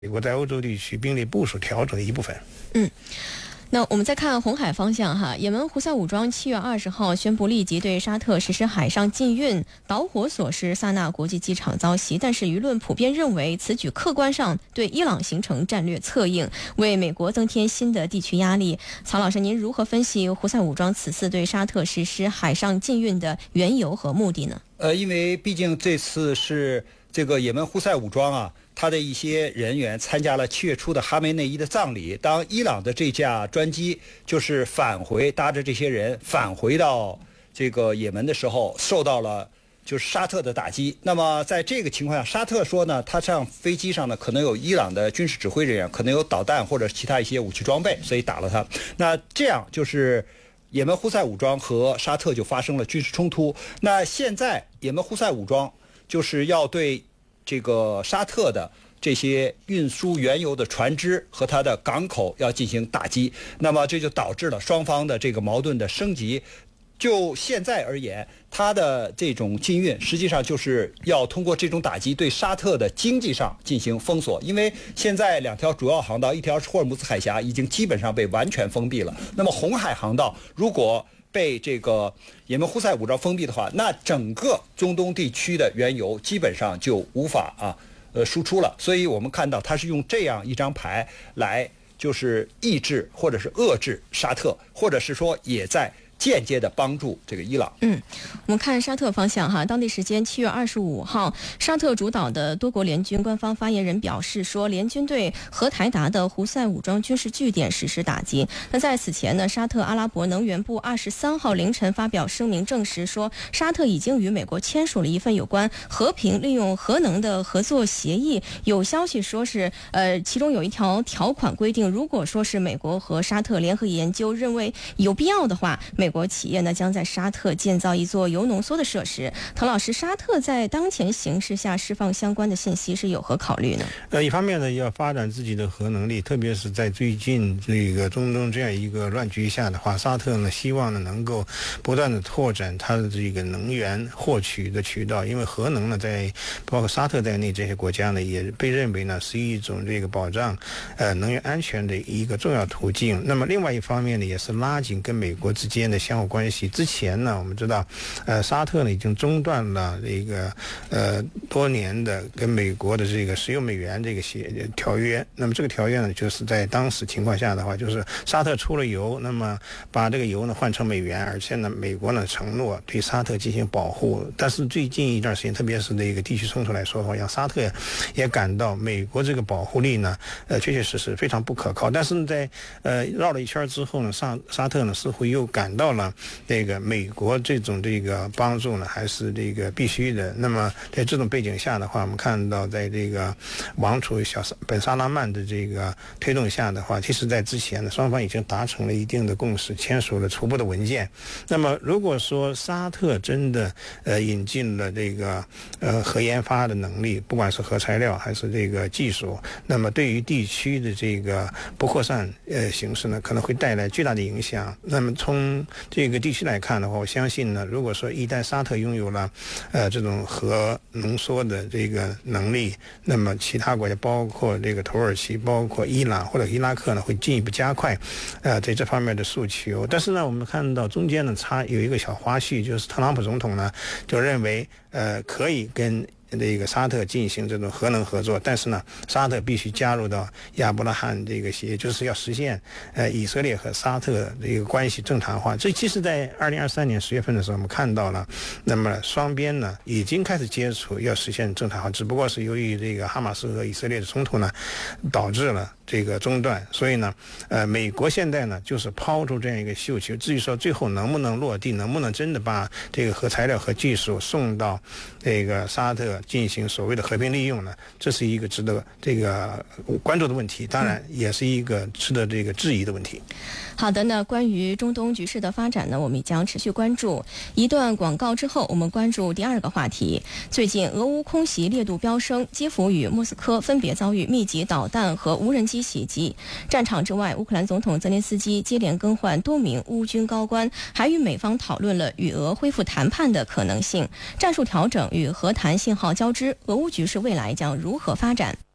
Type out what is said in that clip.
美国在欧洲地区兵力部署调整的一部分。 那我们再看红海方向哈，也门胡塞武装7月20号宣布立即对沙特实施海上禁运，导火索是萨那国际机场遭袭，但是舆论普遍认为此举客观上对伊朗形成战略策应，为美国增添新的地区压力。曹老师，您如何分析胡塞武装此次对沙特实施海上禁运的缘由和目的呢？ 因为毕竟这次是这个也门胡塞武装啊，他的一些人员参加了7月初的哈梅内伊的葬礼。当伊朗的这架专机就是搭着这些人返回到这个也门的时候，受到了就是沙特的打击。那么在这个情况下，沙特说呢，他上飞机上呢可能有伊朗的军事指挥人员，可能有导弹或者其他一些武器装备，所以打了他。那这样就是也门胡塞武装和沙特就发生了军事冲突。那现在也门胡塞武装就是要对这个沙特的这些运输原油的船只和它的港口要进行打击，那么这就导致了双方的这个矛盾的升级。就现在而言，它的这种禁运实际上就是要通过这种打击对沙特的经济上进行封锁，因为现在两条主要航道，一条是霍尔木兹海峡已经基本上被完全封闭了，那么红海航道如果被这个也门胡塞武装封闭的话，那整个中东地区的原油基本上就无法输出了。所以我们看到他是用这样一张牌来就是抑制或者是遏制沙特，或者是说也在间接的帮助这个伊朗。 我们看沙特方向哈，当地时间7月25号，沙特主导的多国联军官方发言人表示说，联军对荷台达的胡塞武装军事据点实施打击。那在此前呢，沙特阿拉伯能源部23号凌晨发表声明证实说，沙特已经与美国签署了一份有关和平利用核能的合作协议。有消息说是其中有一条条款规定，如果说是美国和沙特联合研究认为有必要的话，美国企业呢将在沙特建造一座铀浓缩的设施。唐老师，沙特在当前形势下释放相关的信息是有何考虑呢？ 一方面呢，要发展自己的核能力，特别是在最近这个中东这样一个乱局下的话，沙特呢希望呢能够不断的拓展它的这个能源获取的渠道，因为核能呢在包括沙特在内这些国家呢也被认为呢是一种这个保障能源安全的一个重要途径。那么另外一方面呢，也是拉紧跟美国之间的相互关系。之前呢，我们知道，沙特呢已经中断了这个多年的跟美国的这个石油美元这个条约。那么这个条约呢，就是在当时情况下的话，就是沙特出了油，那么把这个油呢换成美元，而且呢，美国呢承诺对沙特进行保护。但是最近一段时间，特别是这个地区冲突来说的话，让沙特也感到美国这个保护力呢，确确实实非常不可靠。但是在绕了一圈之后呢，沙特呢似乎又感到了这个美国这个帮助呢还是这个必须的。那么在这种背景下的话，我们看到在这个王储本萨拉曼的这个推动下的话，其实在之前呢双方已经达成了一定的共识，签署了初步的文件。那么如果说沙特真的引进了这个核研发的能力，不管是核材料还是这个技术，那么对于地区的这个不扩散形势呢可能会带来巨大的影响。那么从这个地区来看的话，我相信呢，如果说一旦沙特拥有了这种核浓缩的这个能力，那么其他国家包括这个土耳其，包括伊朗或者伊拉克呢，会进一步加快在这方面的诉求。但是呢，我们看到中间呢有一个小花絮，就是特朗普总统呢就认为可以跟这个沙特进行这种核能合作，但是呢，沙特必须加入到亚伯拉罕这个协议，就是要实现以色列和沙特这个关系正常化。这其实在2023年10月份的时候，我们看到了，那么双边呢已经开始接触，要实现正常化，只不过是由于这个哈马斯和以色列的冲突呢，导致了这个中断。所以呢，美国现在呢就是抛出这样一个绣球，至于说最后能不能落地，能不能真的把这个核材料和技术送到这个沙特进行所谓的和平利用呢，这是一个值得这个关注的问题，当然也是一个值得这个质疑的问题。 好的，那关于中东局势的发展呢，我们也将持续关注。一段广告之后，我们关注第二个话题。最近俄乌空袭烈度飙升，基辅与莫斯科分别遭遇密集导弹和无人机袭击。战场之外，乌克兰总统泽连斯基接连更换多名乌军高官，还与美方讨论了与俄恢复谈判的可能性。战术调整与和谈信号交织，俄乌局势未来将如何发展？